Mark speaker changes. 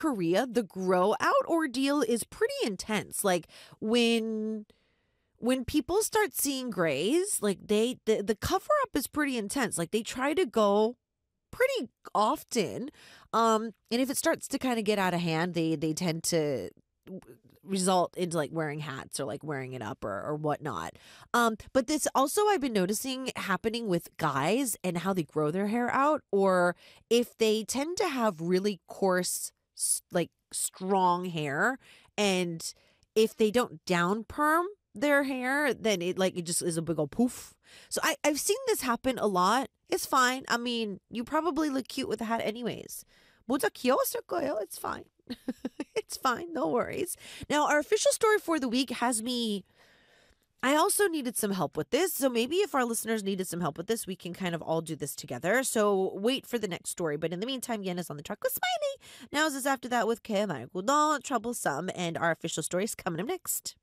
Speaker 1: Korea, the grow out ordeal is pretty intense. Like when people start seeing grays, like the cover up is pretty intense. Like they try to go pretty often. And if it starts to kind of get out of hand, they tend to result into like wearing hats or like wearing it up or whatnot. But this also I've been noticing happening with guys and how they grow their hair out, or if they tend to have really coarse, like strong hair, and if they don't down perm their hair, then it just is a big old poof. So I've seen this happen a lot. It's fine. I mean, you probably look cute with a hat anyways. 모자 귀여웠을 거예요. It's fine. It's fine. No worries. Now, our official story for the week has me. I also needed some help with this. So maybe if our listeners needed some help with this, we can kind of all do this together. So wait for the next story. But in the meantime, Yen is on the track with Smiley. Now is after that with K 말고 너 troublesome. And our official story is coming up next.